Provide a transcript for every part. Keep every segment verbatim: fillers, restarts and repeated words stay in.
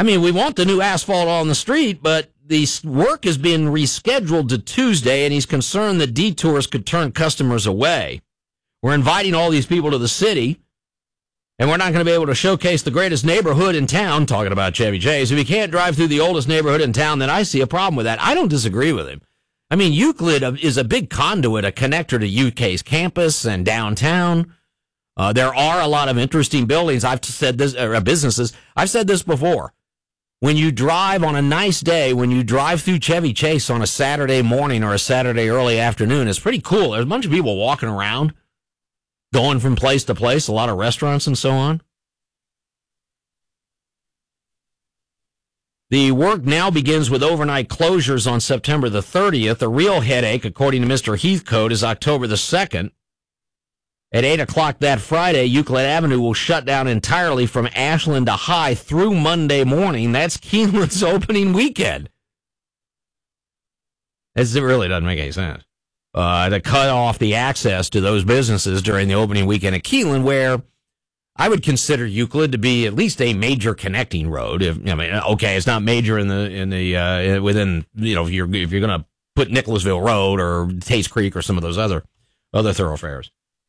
I mean, we want the new asphalt on the street, but the work has been rescheduled to Tuesday, and he's concerned that detours could turn customers away. We're inviting all these people to the city, and we're not going to be able to showcase the greatest neighborhood in town, talking about Chevy Chase. If you can't drive through the oldest neighborhood in town, then I see a problem with that. I don't disagree with him. I mean, Euclid is a big conduit, a connector to U K's campus and downtown. Uh, there are a lot of interesting buildings. I've said this, or businesses. I've said this before. When you drive on a nice day, when you drive through Chevy Chase on a Saturday morning or a Saturday early afternoon, it's pretty cool. There's a bunch of people walking around, going from place to place, a lot of restaurants and so on. The work now begins with overnight closures on September the thirtieth. The real headache, according to Mister Heathcote, is October the second. At eight o'clock that Friday, Euclid Avenue will shut down entirely from Ashland to High through Monday morning. That's Keeneland's opening weekend. It really doesn't make any sense. Uh, to cut off the access to those businesses during the opening weekend at Keeneland, where I would consider Euclid to be at least a major connecting road. If, I mean, okay, it's not major in the in the uh, within, you know, if you're if you're going to put Nicholasville Road or Taste Creek or some of those other other thoroughfares.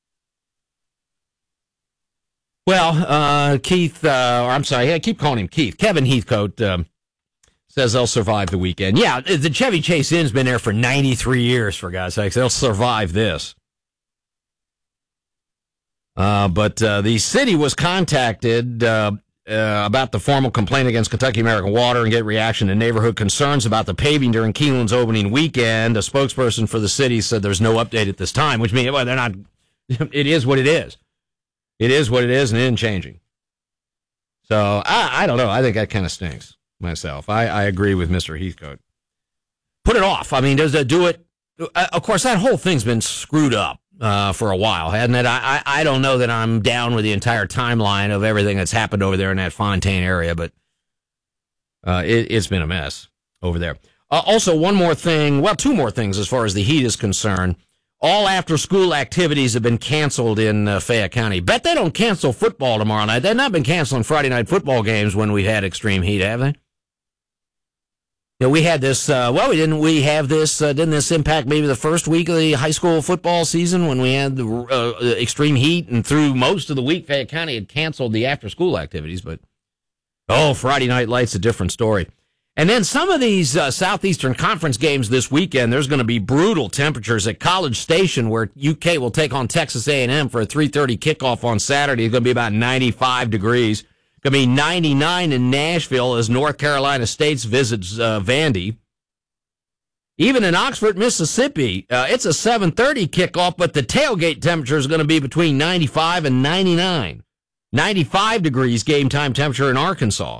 Well, uh, Keith, uh, or I'm sorry, I keep calling him Keith. Kevin Heathcote um, says they'll survive the weekend. Yeah, the Chevy Chase Inn's been there for ninety-three years, for God's sakes. They'll survive this. Uh, but uh, the city was contacted uh, uh, about the formal complaint against Kentucky American Water and get reaction to neighborhood concerns about the paving during Keeneland's opening weekend. A spokesperson for the city said there's no update at this time, which means, well, they're not, it is what it is. It is what it is, and it isn't changing. So, I, I don't know. I think that kind of stinks myself. I, I agree with Mister Heathcote. Put it off. I mean, does it do it? Uh, of course, that whole thing's been screwed up uh, for a while, hasn't it? I, I, I don't know that I'm down with the entire timeline of everything that's happened over there in that Fontaine area, but uh, it, it's been a mess over there. Uh, also, one more thing. Well, two more things as far as the heat is concerned. All after-school activities have been canceled in uh, Fayette County. Bet they don't cancel football tomorrow night. They've not been canceling Friday night football games when we've had extreme heat, have they? You know, we had this, uh, well, we didn't we have this, uh, didn't this impact maybe the first week of the high school football season when we had the uh, extreme heat, and through most of the week, Fayette County had canceled the after-school activities, but, oh, Friday night light's a different story. And then some of these uh, Southeastern Conference games this weekend, there's going to be brutal temperatures at College Station, where U K will take on Texas A and M for a three thirty kickoff on Saturday. It's going to be about ninety-five degrees. It's going to be ninety-nine in Nashville as North Carolina State visits uh, Vandy. Even in Oxford, Mississippi, uh, it's a seven thirty kickoff, but the tailgate temperature is going to be between ninety-five and ninety-nine. ninety-five degrees game time temperature in Arkansas.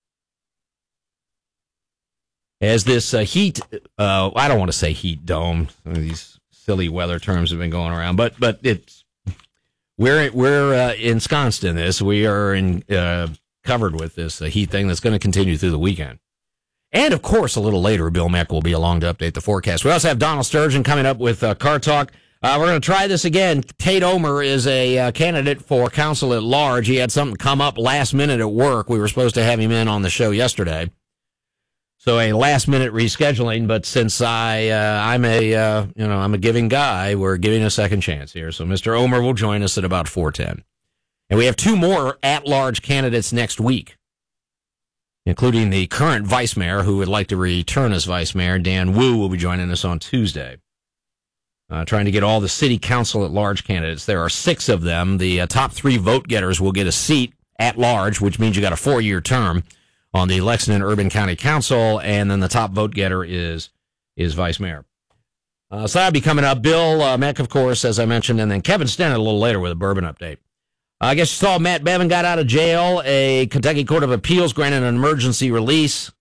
As this uh, heat, uh, I don't want to say heat dome. Some of these silly weather terms have been going around, but but it's we're we're uh, ensconced in this. We are in uh, covered with this uh, heat thing that's going to continue through the weekend. And of course, a little later, Bill Mack will be along to update the forecast. We also have Donald Sturgeon coming up with uh, Car Talk. Uh, we're going to try this again. Tate Omer is a uh, candidate for council at large. He had something come up last minute at work. We were supposed to have him in on the show yesterday. So a last minute rescheduling, but since I, uh, I'm a, uh, you know, I'm a giving guy, we're giving a second chance here. So Mister Omer will join us at about four ten. And we have two more at-large candidates next week, including the current vice mayor who would like to return as vice mayor. Dan Wu will be joining us on Tuesday, uh, trying to get all the city council at large candidates. There are six of them. The uh, top three vote getters will get a seat at large, which means you got a four-year term on the Lexington Urban County Council, and then the top vote getter is is vice mayor. Uh, so that'll be coming up. Bill uh, Mack, of course, as I mentioned, and then Kevin Stennett a little later with a bourbon update. Uh, I guess you saw Matt Bevin got out of jail. A Kentucky Court of Appeals granted an emergency release.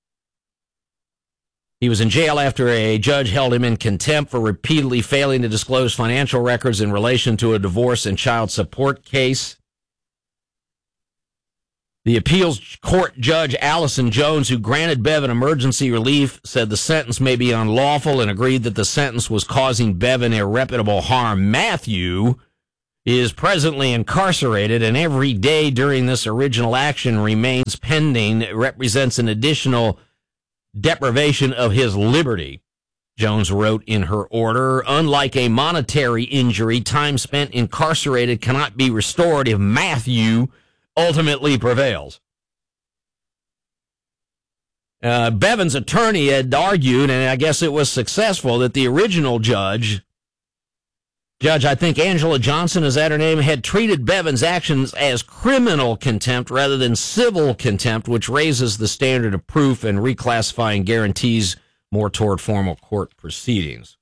He was in jail after a judge held him in contempt for repeatedly failing to disclose financial records in relation to a divorce and child support case. The appeals court judge, Allison Jones, who granted Bevin emergency relief, said the sentence may be unlawful and agreed that the sentence was causing Bevin irreparable harm. Matthew is presently incarcerated, and every day during this original action remains pending. It represents an additional deprivation of his liberty, Jones wrote in her order. Unlike a monetary injury, time spent incarcerated cannot be restored if Matthew ultimately prevails. Uh, Bevin's attorney had argued, and I guess it was successful, that the original judge, Judge, I think Angela Johnson, is that her name, had treated Bevin's actions as criminal contempt rather than civil contempt, which raises the standard of proof and reclassifying guarantees more toward formal court proceedings.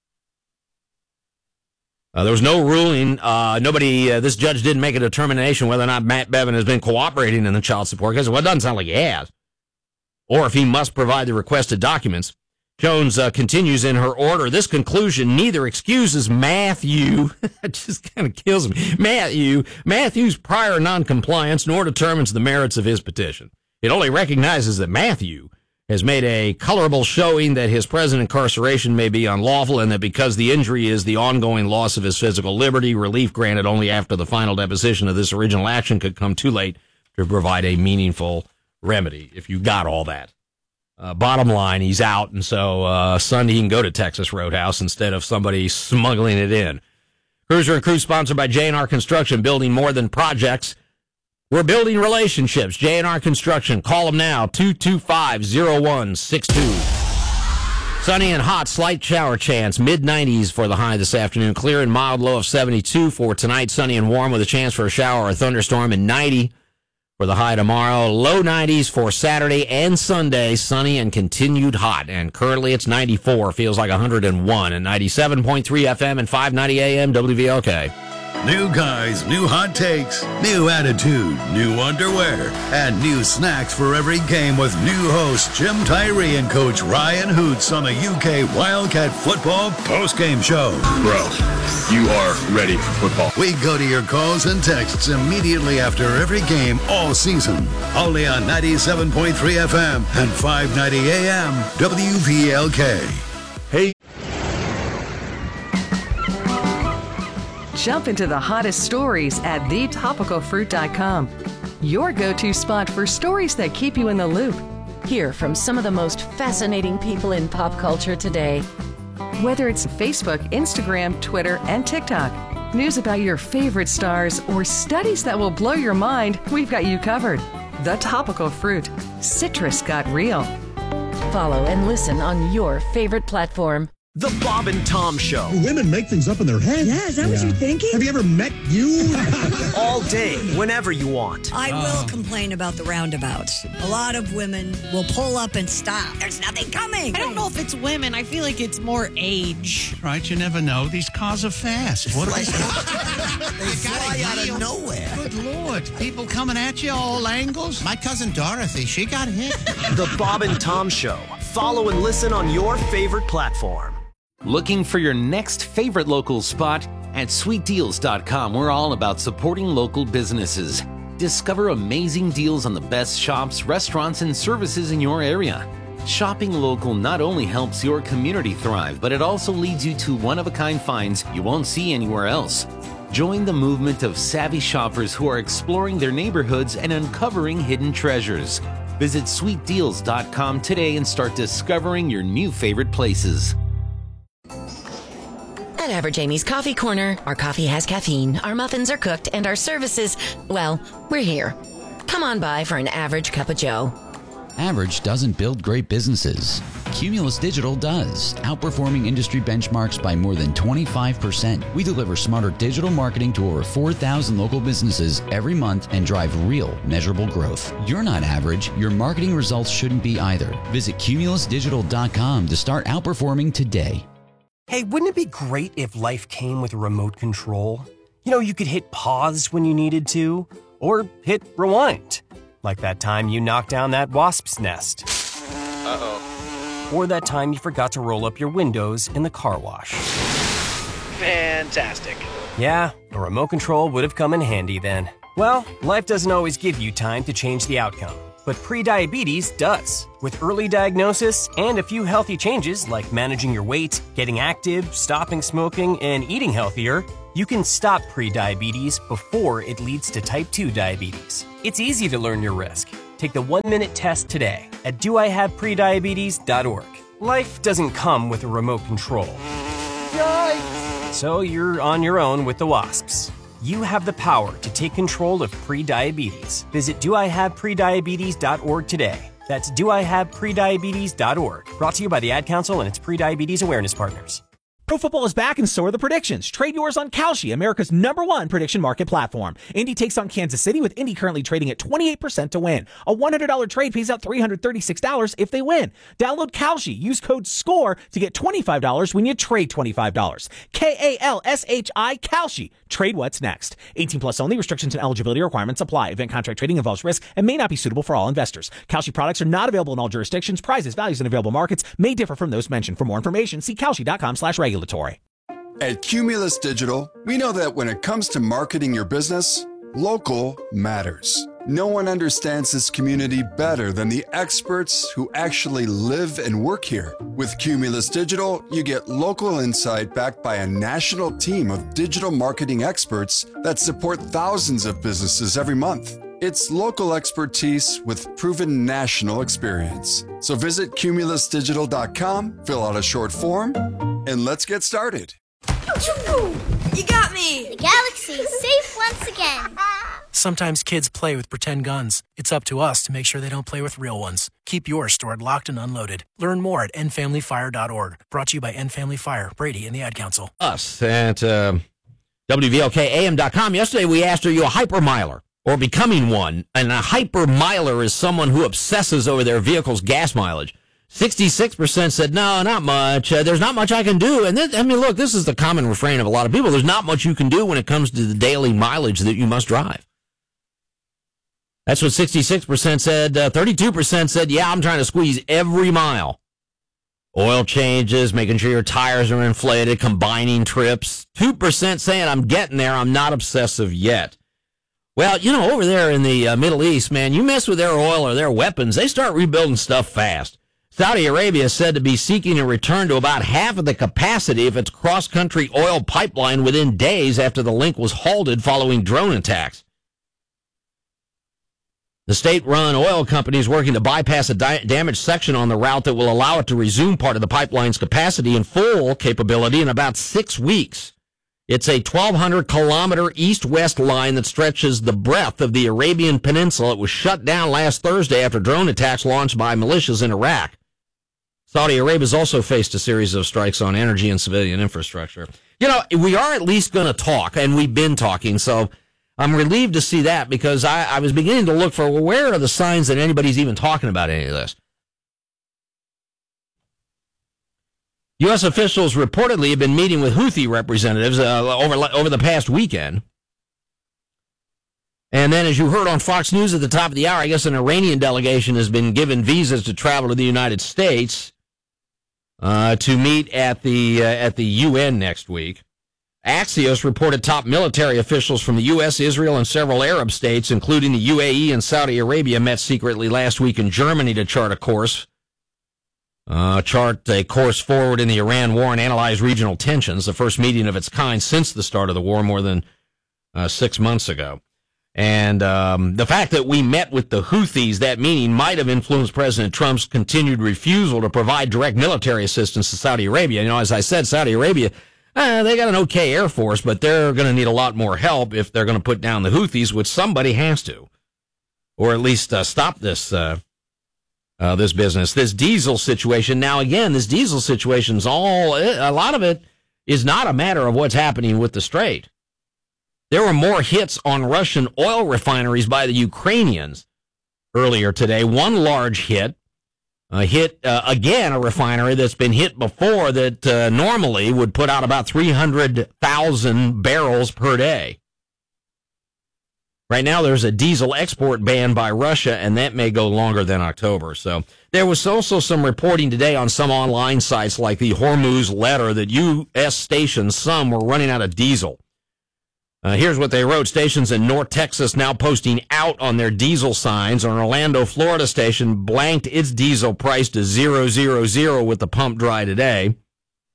Uh, there was no ruling. Uh, nobody, uh, this judge didn't make a determination whether or not Matt Bevin has been cooperating in the child support case. Well, it doesn't sound like he has. Or if he must provide the requested documents. Jones uh, continues in her order. This conclusion neither excuses Matthew, it just kind of kills me, Matthew, Matthew's prior noncompliance, nor determines the merits of his petition. It only recognizes that Matthew has made a colorable showing that his present incarceration may be unlawful, and that because the injury is the ongoing loss of his physical liberty, relief granted only after the final deposition of this original action could come too late to provide a meaningful remedy, if you got all that. Uh, bottom line, he's out, and so uh, Sunday he can go to Texas Roadhouse instead of somebody smuggling it in. Cruiser and Crew sponsored by J and R Construction, building more than projects. We're building relationships. J and R Construction. Call them now, two two five, zero one six two. Sunny and hot, slight shower chance, mid nineties for the high this afternoon. Clear and mild, low of seventy-two for tonight. Sunny and warm with a chance for a shower or a thunderstorm, and ninety for the high tomorrow. Low nineties for Saturday and Sunday. Sunny and continued hot. And currently it's ninety-four. Feels like one hundred one. And ninety-seven point three F M and five ninety A M W V L K. New guys, new hot takes, new attitude, new underwear, and new snacks for every game with new hosts Jim Tyree and Coach Ryan Hoots on the U K Wildcat Football postgame show. Bro, you are ready for football. We go to your calls and texts immediately after every game all season. Only on ninety-seven point three F M and five ninety A M W V L K. Hey. Jump into the hottest stories at the topical fruit dot com. Your go-to spot for stories that keep you in the loop. Hear from some of the most fascinating people in pop culture today. Whether it's Facebook, Instagram, Twitter, and TikTok, news about your favorite stars, or studies that will blow your mind, we've got you covered. The Topical Fruit. Citrus got real. Follow and listen on your favorite platform. The Bob and Tom Show. Women make things up in their head. Yeah, is that yeah. what you're thinking? Have you ever met you? All day, whenever you want. I uh. will complain about the roundabouts. A lot of women will pull up and stop. There's nothing coming. I don't know if it's women. I feel like it's more age. Right, you never know. These cars are fast. What like, they fly out of nowhere. Good Lord. People coming at you all angles. My cousin Dorothy, she got hit. The Bob and Tom Show. Follow and listen on your favorite platform. Looking for your next favorite local spot? At sweet deals dot com, we're all about supporting local businesses. Discover amazing deals on the best shops, restaurants, and services in your area. Shopping local not only helps your community thrive, but it also leads you to one-of-a-kind finds you won't see anywhere else. Join the movement of savvy shoppers who are exploring their neighborhoods and uncovering hidden treasures. Visit sweet deals dot com today and start discovering your new favorite places. At Average Amy's Coffee Corner, our coffee has caffeine, our muffins are cooked, and our services, well, we're here. Come on by for an average cup of joe. Average doesn't build great businesses. Cumulus Digital does, outperforming industry benchmarks by more than twenty-five percent. We deliver smarter digital marketing to over four thousand local businesses every month and drive real, measurable growth. You're not average. Your marketing results shouldn't be either. Visit cumulus digital dot com to start outperforming today. Hey, wouldn't it be great if life came with a remote control? You know, you could hit pause when you needed to, or hit rewind. Like that time you knocked down that wasp's nest. Uh-oh. Or that time you forgot to roll up your windows in the car wash. Fantastic. Yeah, a remote control would have come in handy then. Well, life doesn't always give you time to change the outcome. But prediabetes does. With early diagnosis and a few healthy changes like managing your weight, getting active, stopping smoking, and eating healthier, You can stop prediabetes before it leads to type two diabetes. It's easy to learn your risk. Take the one-minute test today at do I have prediabetes dot org. Life doesn't come with a remote control. Yikes! So you're on your own with the WASPs. You have the power to take control of prediabetes. Visit do I have prediabetes dot org today. That's do I have prediabetes dot org. Brought to you by the Ad Council and its Prediabetes Awareness Partners. Pro football is back and so are the predictions. Trade yours on Kalshi, America's number one prediction market platform. Indy takes on Kansas City with Indy currently trading at twenty-eight percent to win. A one hundred dollars trade pays out three hundred thirty-six dollars if they win. Download Kalshi. Use code SCORE to get twenty-five dollars when you trade twenty-five dollars. K A L S H I, Kalshi. Trade what's next. eighteen plus only. Restrictions and eligibility requirements apply. Event contract trading involves risk and may not be suitable for all investors. Kalshi products are not available in all jurisdictions. Prices, values, and available markets may differ from those mentioned. For more information, see Kalshi.com slash regulatory. At Cumulus Digital, we know that when it comes to marketing your business, local matters. No one understands this community better than the experts who actually live and work here. With Cumulus Digital, you get local insight backed by a national team of digital marketing experts that support thousands of businesses every month. It's local expertise with proven national experience. So visit cumulus digital dot com, fill out a short form, and let's get started. You got me! The galaxy's safe once again. Sometimes kids play with pretend guns. It's up to us to make sure they don't play with real ones. Keep yours stored locked and unloaded. Learn more at end family fire dot org. Brought to you by End Family Fire, Brady, and the Ad Council. Us at uh, W V L K A M dot com. Yesterday we asked, are you a hypermiler or becoming one? And a hypermiler is someone who obsesses over their vehicle's gas mileage. sixty-six percent said, no, not much. Uh, there's not much I can do. And this, I mean, look, this is the common refrain of a lot of people. There's not much you can do when it comes to the daily mileage that you must drive. That's what sixty-six percent said. Uh, thirty-two percent said, yeah, I'm trying to squeeze every mile. Oil changes, making sure your tires are inflated, combining trips. two percent saying, I'm getting there. I'm not obsessive yet. Well, you know, over there in the uh, Middle East, man, you mess with their oil or their weapons, they start rebuilding stuff fast. Saudi Arabia is said to be seeking a return to about half of the capacity of its cross-country oil pipeline within days after the link was halted following drone attacks. The state-run oil company is working to bypass a di- damaged section on the route that will allow it to resume part of the pipeline's capacity and full capability in about six weeks. It's a twelve hundred kilometer east-west line that stretches the breadth of the Arabian Peninsula. It was shut down last Thursday after drone attacks launched by militias in Iraq. Saudi Arabia has also faced a series of strikes on energy and civilian infrastructure. You know, we are at least going to talk, and we've been talking, so I'm relieved to see that because I, I was beginning to look for, well, where are the signs that anybody's even talking about any of this? U S officials reportedly have been meeting with Houthi representatives uh, over, over the past weekend. And then, as you heard on Fox News at the top of the hour, I guess an Iranian delegation has been given visas to travel to the United States uh, to meet at the uh, at the U N next week. Axios reported top military officials from the U S, Israel, and several Arab states, including the U A E and Saudi Arabia, met secretly last week in Germany to chart a course. Uh, chart a course forward in the Iran war and analyze regional tensions, the first meeting of its kind since the start of the war more than uh, six months ago. And um, the fact that we met with the Houthis, that meeting might have influenced President Trump's continued refusal to provide direct military assistance to Saudi Arabia. You know, as I said, Saudi Arabia, uh, they got an okay Air Force, but they're going to need a lot more help if they're going to put down the Houthis, which somebody has to, or at least uh, stop this uh, uh, this business, this diesel situation. Now, again, this diesel situation's all, a lot of it is not a matter of what's happening with the Strait. There were more hits on Russian oil refineries by the Ukrainians earlier today. One large hit, uh, hit, uh, again, a refinery that's been hit before that uh, normally would put out about three hundred thousand barrels per day. Right now, there's a diesel export ban by Russia, and that may go longer than October. So there was also some reporting today on some online sites like the Hormuz Letter that U S stations, some were running out of diesel. Uh, here's what they wrote. Stations in North Texas now posting out on their diesel signs. An Orlando, Florida station blanked its diesel price to zero zero zero with the pump dry today.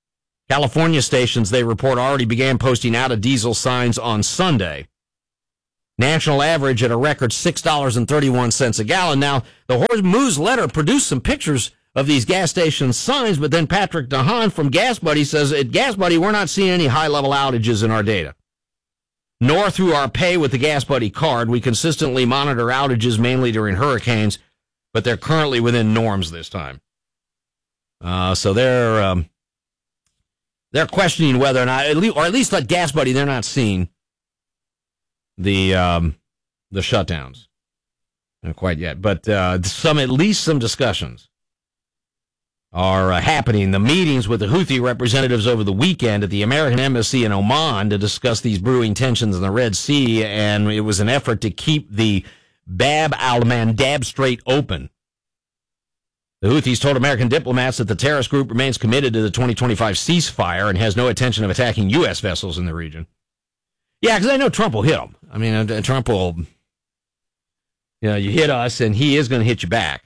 California stations, they report, already began posting out of diesel signs on Sunday. National average at a record six dollars and thirty-one cents a gallon. Now, the Horse Moose letter produced some pictures of these gas station signs, but then Patrick DeHaan from Gas Buddy says, at Gas Buddy, we're not seeing any high-level outages in our data. Nor through our pay with the Gas Buddy card. We consistently monitor outages mainly during hurricanes, but they're currently within norms this time. Uh, so they're um, they're questioning whether or not, at least, or at least at Gas Buddy, they're not seeing the um, the shutdowns. Not quite yet, but uh, some at least some discussions are uh, happening. The meetings with the Houthi representatives over the weekend at the American Embassy in Oman to discuss these brewing tensions in the Red Sea, and it was an effort to keep the Bab al-Mandab Strait open. The Houthis told American diplomats that the terrorist group remains committed to the twenty twenty-five ceasefire and has no intention of attacking U S vessels in the region. Yeah, because I know Trump will hit them. I mean, uh, Trump will, you know, you hit us, and he is going to hit you back.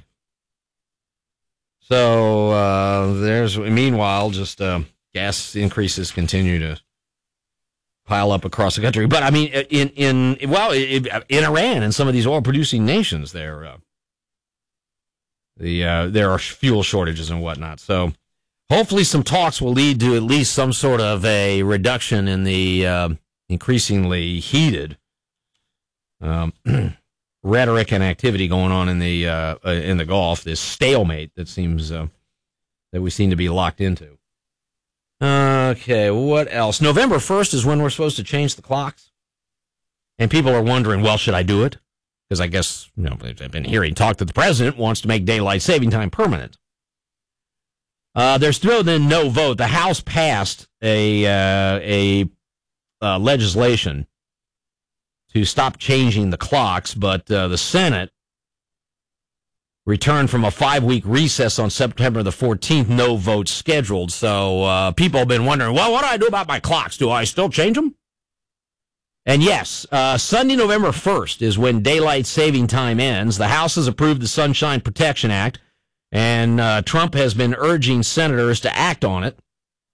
So uh, there's, meanwhile, just uh, gas increases continue to pile up across the country. But I mean, in in well, in Iran and some of these oil-producing nations, there uh, the uh, there are fuel shortages and whatnot. So hopefully, some talks will lead to at least some sort of a reduction in the uh, increasingly heated um, rhetoric and activity going on in the uh, in the Gulf. This stalemate that seems uh, that we seem to be locked into. Okay, what else? November first is when we're supposed to change the clocks, and people are wondering, well, should I do it? Because I guess, you know, I've been hearing talk that the president wants to make daylight saving time permanent. Uh, there's still then no vote. The House passed a uh, a uh, legislation to stop changing the clocks, but uh, the Senate returned from a five-week recess on September the fourteenth, no vote scheduled. So uh, people have been wondering, well, what do I do about my clocks? Do I still change them? And yes, uh, Sunday, November first is when daylight saving time ends. The House has approved the Sunshine Protection Act, and uh, Trump has been urging senators to act on it.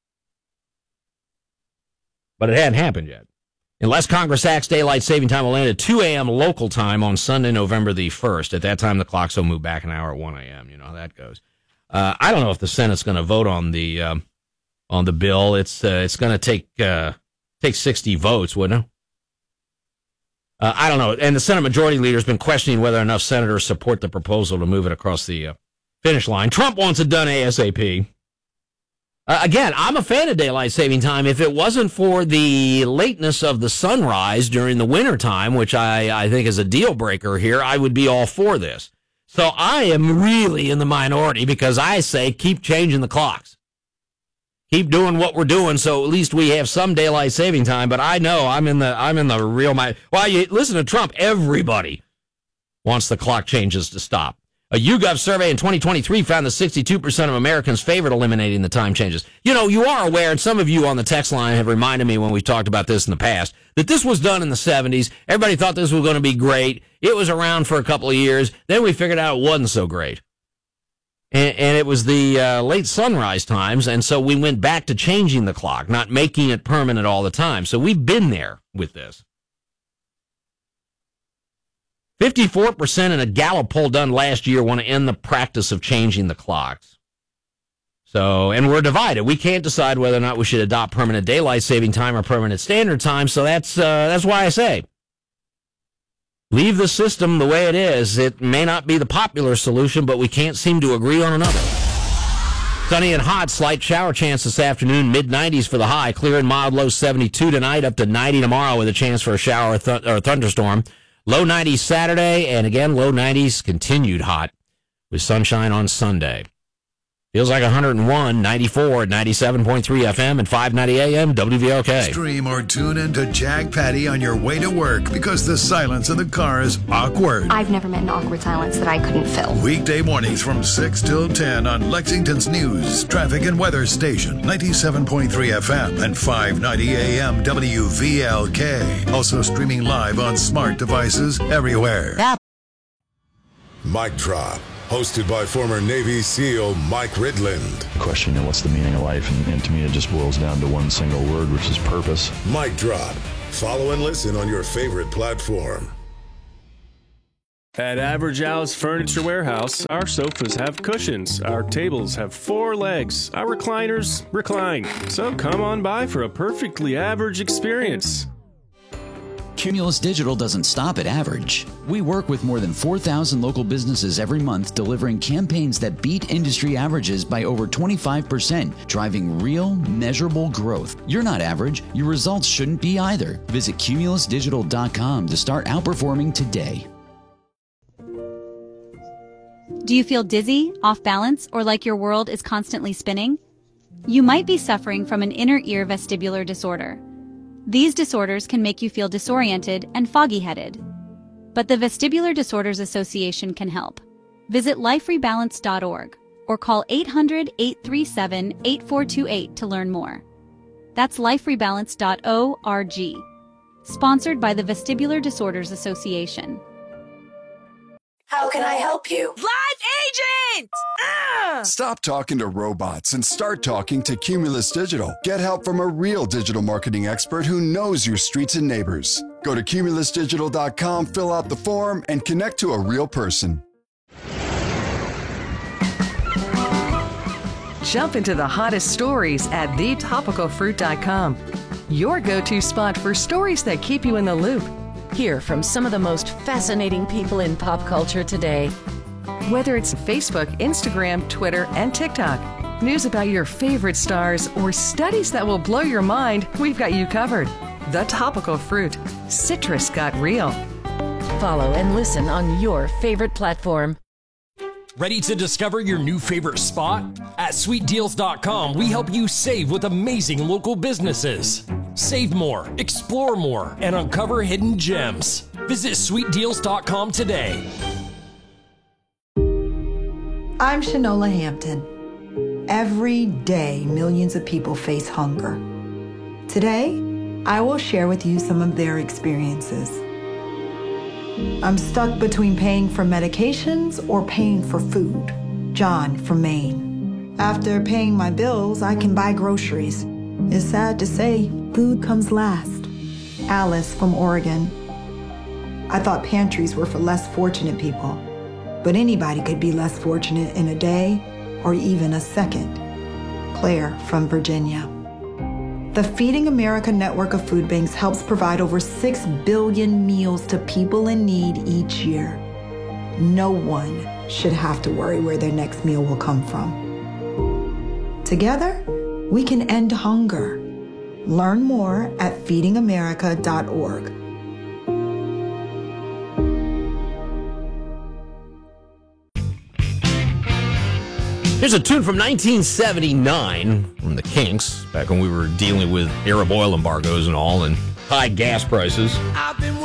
But it hadn't happened yet. Unless Congress acts, daylight saving time will end at two a.m. local time on Sunday, November the first. At that time, the clocks will move back an hour at one a.m. You know how that goes. Uh, I don't know if the Senate's going to vote on the um, on the bill. It's uh, it's going to take uh, take sixty votes, wouldn't it? Uh, I don't know. And the Senate Majority Leader has been questioning whether enough senators support the proposal to move it across the uh, finish line. Trump wants it done ASAP. Uh, again, I'm a fan of daylight saving time. If it wasn't for the lateness of the sunrise during the wintertime, which I, I think is a deal breaker here, I would be all for this. So I am really in the minority because I say keep changing the clocks. Keep doing what we're doing so at least we have some daylight saving time. But I know I'm in the I'm in the real mind. Well, you listen to Trump, everybody wants the clock changes to stop. A YouGov survey in twenty twenty-three found that sixty-two percent of Americans favored eliminating the time changes. You know, you are aware, and some of you on the text line have reminded me when we talked about this in the past, that this was done in the seventies. Everybody thought this was going to be great. It was around for a couple of years. Then we figured out it wasn't so great. And, and it was the uh, late sunrise times, and so we went back to changing the clock, not making it permanent all the time. So we've been there with this. fifty-four percent in a Gallup poll done last year want to end the practice of changing the clocks. So, and we're divided. We can't decide whether or not we should adopt permanent daylight saving time or permanent standard time. So that's uh, that's why I say leave the system the way it is. It may not be the popular solution, but we can't seem to agree on another. Sunny and hot, slight shower chance this afternoon, mid nineties for the high, clear and mild, low seventy-two tonight, up to ninety tomorrow with a chance for a shower or, th- or thunderstorm. Low nineties Saturday, and again, low nineties, continued hot with sunshine on Sunday. Feels like one hundred one, ninety-four, ninety-seven point three F M and five ninety A M W V L K. Stream or tune in to Jag Patty on your way to work because the silence in the car is awkward. I've never met an awkward silence that I couldn't fill. Weekday mornings from six till ten on Lexington's news, traffic, and weather station, ninety-seven point three F M and five ninety A M W V L K. Also streaming live on smart devices everywhere. Mic drop. hosted by former Navy SEAL Mike Ridland. Question, you know, what's the meaning of life? And, and to me, it just boils down to one single word, which is purpose. Mic Drop. Follow and listen on your favorite platform. At Average Al's Furniture Warehouse, our sofas have cushions, our tables have four legs, our recliners recline. So come on by for a perfectly average experience. Cumulus Digital doesn't stop at average. We work with more than four thousand local businesses every month, delivering campaigns that beat industry averages by over twenty-five percent, driving real, measurable growth. You're not average. Your results shouldn't be either. Visit cumulus digital dot com to start outperforming today. Do you feel dizzy, off balance, or like your world is constantly spinning? You might be suffering from an inner ear vestibular disorder. These disorders can make you feel disoriented and foggy-headed. But the Vestibular Disorders Association can help. Visit life rebalance dot org or call eight hundred, eight three seven, eight four two eight to learn more. That's life rebalance dot org. Sponsored by the Vestibular Disorders Association. How can I help you? Live agent! Ah! Stop talking to robots and start talking to Cumulus Digital. Get help from a real digital marketing expert who knows your streets and neighbors. Go to cumulus digital dot com, fill out the form, and connect to a real person. Jump into the hottest stories at the topical fruit dot com. Your go-to spot for stories that keep you in the loop. Hear from some of the most fascinating people in pop culture today. Whether it's Facebook, Instagram, Twitter, and TikTok, news about your favorite stars, or studies that will blow your mind, we've got you covered. The Topical Fruit. Citrus got real. Follow and listen on your favorite platform. Ready to discover your new favorite spot? At sweet deals dot com, we help you save with amazing local businesses. Save more, explore more, and uncover hidden gems. Visit sweet deals dot com today. I'm Shanola Hampton. Every day, millions of people face hunger. Today, I will share with you some of their experiences. I'm stuck between paying for medications or paying for food. John from Maine. After paying my bills, I can buy groceries. It's sad to say, food comes last. Alice from Oregon. I thought pantries were for less fortunate people, but anybody could be less fortunate in a day or even a second. Claire from Virginia. The Feeding America network of food banks helps provide over six billion meals to people in need each year. No one should have to worry where their next meal will come from. Together, we can end hunger. Learn more at feeding america dot org. Here's a tune from nineteen seventy-nine from the Kinks, back when we were dealing with Arab oil embargoes and all, and high gas prices. I've been